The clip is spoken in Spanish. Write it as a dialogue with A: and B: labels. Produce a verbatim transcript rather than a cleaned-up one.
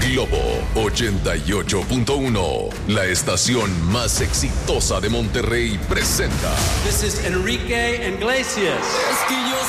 A: Globo ochenta y ocho punto uno, la estación más exitosa de Monterrey, presenta.
B: This is Enrique Iglesias.
C: Es que yo